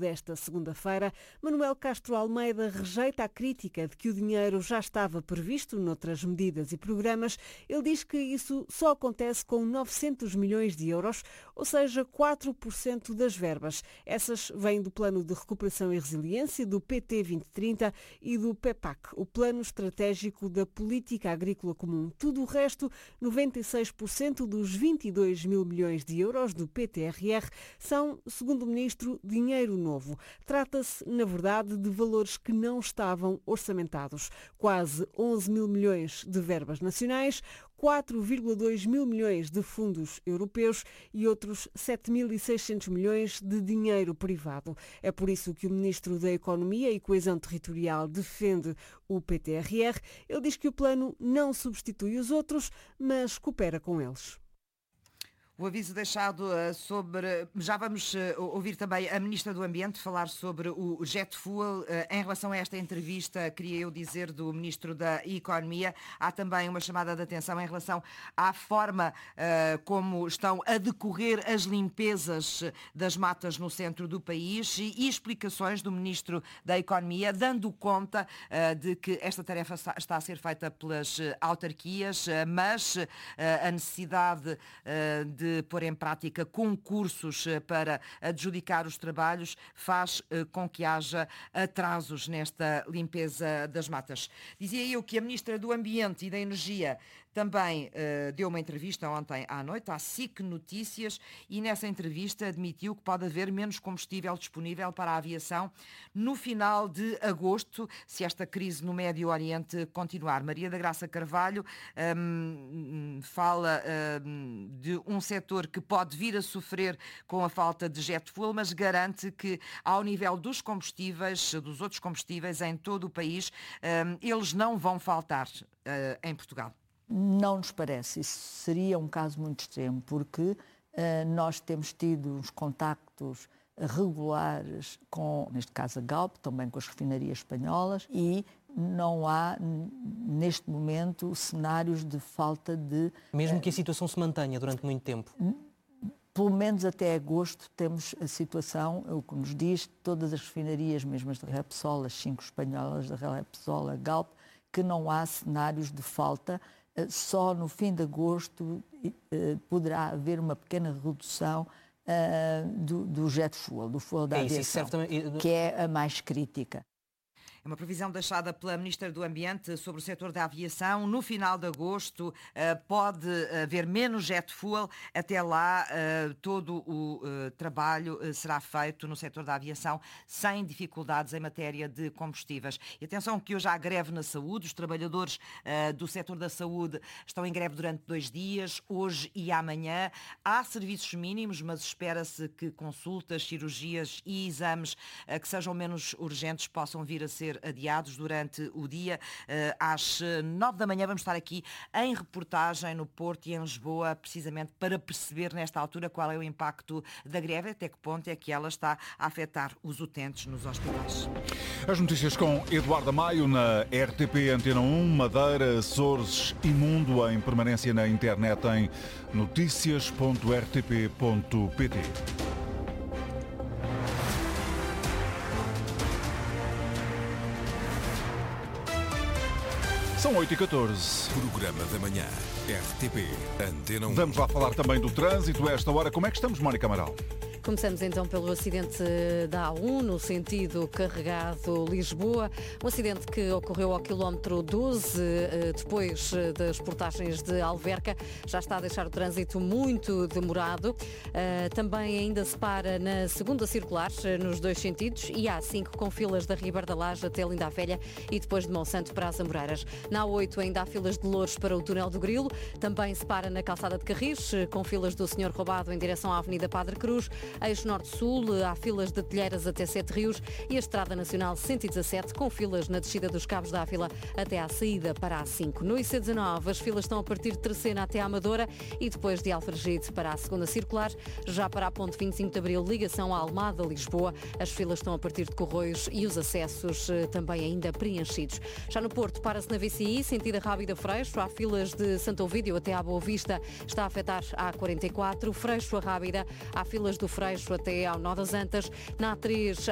desta segunda-feira. Manuel Castro Almeida rejeita a crítica de que o dinheiro já estava previsto noutras medidas e programas. Ele diz que isso só acontece com 900 milhões de euros, ou seja, 4% das verbas. Essas vêm do Plano de Recuperação e Resiliência, do PT 2030 e do PEPAC, o Plano Estratégico da Política Agrícola Comum. Tudo o resto, 96% dos 22 mil milhões de euros do PTRR, são, segundo o Ministro, dinheiro novo. Trata-se, na verdade, de valores que não estavam orçamentados. Quase 11 mil milhões de verbas nacionais, 4,2 mil milhões de fundos europeus e outros 7.600 milhões de dinheiro privado. É por isso que o Ministro da Economia e Coesão Territorial defende o PTRR. Ele diz que o plano não substitui os outros, mas coopera com eles. O aviso deixado sobre... Já vamos ouvir também a Ministra do Ambiente falar sobre o jet fuel. Em relação a esta entrevista, queria eu dizer do Ministro da Economia, há também uma chamada de atenção em relação à forma como estão a decorrer as limpezas das matas no centro do país e explicações do Ministro da Economia, dando conta de que esta tarefa está a ser feita pelas autarquias, mas a necessidade de pôr em prática concursos para adjudicar os trabalhos faz com que haja atrasos nesta limpeza das matas. Dizia eu que a Ministra do Ambiente e da Energia também deu uma entrevista ontem à noite à SIC Notícias e nessa entrevista admitiu que pode haver menos combustível disponível para a aviação no final de agosto, se esta crise no Médio Oriente continuar. Maria da Graça Carvalho fala de um setor que pode vir a sofrer com a falta de jet fuel, mas garante que ao nível dos combustíveis, dos outros combustíveis em todo o país, eles não vão faltar em Portugal. Não nos parece. Isso seria um caso muito extremo, porque nós temos tido uns contactos regulares com, neste caso, a Galp, também com as refinarias espanholas, e não há, neste momento, cenários de falta de... Mesmo que a situação se mantenha durante muito tempo? Pelo menos até agosto temos a situação, o que nos diz, todas as refinarias, mesmo as da Repsol, as 5 espanholas da Repsol, a Galp, que não há cenários de falta. Só no fim de agosto poderá haver uma pequena redução do jet fuel, do fuel da aviação, que é a mais crítica. É uma previsão deixada pela Ministra do Ambiente sobre o setor da aviação. No final de agosto pode haver menos jet fuel. Até lá todo o trabalho será feito no setor da aviação sem dificuldades em matéria de combustíveis. E atenção que hoje há greve na saúde. Os trabalhadores do setor da saúde estão em greve durante 2 dias, hoje e amanhã. Há serviços mínimos, mas espera-se que consultas, cirurgias e exames que sejam menos urgentes possam vir a ser adiados durante o dia. Às 9 da manhã vamos estar aqui em reportagem no Porto e em Lisboa, precisamente para perceber nesta altura qual é o impacto da greve, até que ponto é que ela está a afetar os utentes nos hospitais. As notícias com Eduardo Maio na RTP Antena 1, Madeira, Açores e Mundo em permanência na internet em noticias.rtp.pt. São 8h14. Programa da manhã. RTP Antena 1. Vamos lá falar também do trânsito a esta hora. Como é que estamos, Mónica Amaral? Começamos então pelo acidente da A1, no sentido Carregado-Lisboa. Um acidente que ocorreu ao quilómetro 12, depois das portagens de Alverca. Já está a deixar o trânsito muito demorado. Também ainda se para na segunda circular, nos 2 sentidos, e há A5 com filas da Ribeira da Laje até Linda a Velha e depois de Monsanto para as Amoreiras. Na A8 ainda há filas de Louros para o túnel do Grilo. Também se para na calçada de Carris, com filas do Senhor Roubado em direção à Avenida Padre Cruz. Eixo Norte-Sul, há filas de Telheiras até 7 Rios e a Estrada Nacional 117 com filas na descida dos Cabos da Ávila até à saída para a A5. No IC19 as filas estão a partir de Terceira até à Amadora e depois de Alfragide para a segunda circular. Já para a ponte 25 de Abril, ligação à Almada, Lisboa, as filas estão a partir de Corroios e os acessos também ainda preenchidos. Já no Porto, para-se na VCI, sentido Rábida Freixo, há filas de Santo Ovídio até à Boa Vista, está a afetar a A44, Freixo a Rábida, há filas do Freixo até ao Nó das Antas, na A3